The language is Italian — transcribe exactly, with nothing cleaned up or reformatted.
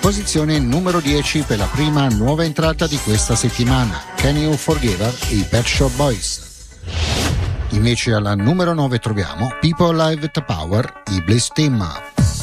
Posizione numero dieci per la prima nuova entrata di questa settimana, Can You Forgive Her, i Pet Shop Boys. Invece alla numero nove troviamo People Live the Power, i Bliss Team.